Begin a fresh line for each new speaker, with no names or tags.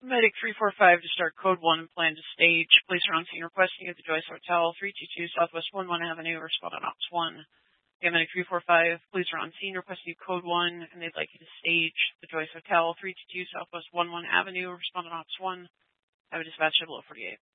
Medic 345 to start code 1 and plan to stage. Police are on scene requesting at the Joyce Hotel, 322 Southwest 11 Avenue, respond on Ops 1. Again, Medic 345, police are on scene requesting code 1 and they'd like you to stage the Joyce Hotel, 322 Southwest 11 Avenue, respond on Ops 1. Have a dispatch at below 48.